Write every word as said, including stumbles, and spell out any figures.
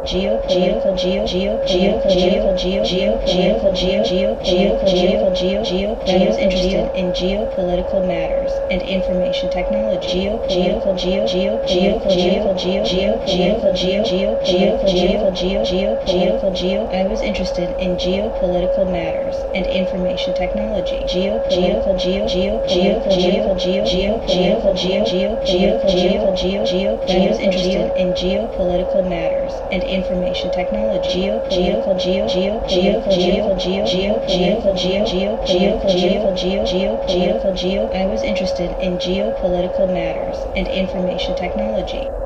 geo geo geo geo geo geo geo geo geo geo geo geo geo geo geo. I was interested in geopolitical matters and information technology. Geo geo geo geo geo geo geo geo geo geo geo geo geo geo geo geo geo. I was interested in geopolitical matters and information technology. Geo geo geo geo geo geo geo geo geo geo geo geo geo geo geo. I was interested in geopolitical matters and information technology. Geo geo geo geo geo geo geo geo geo geo geo geo geo geo geo geo geo. I was interested in geopolitical matters and information technology.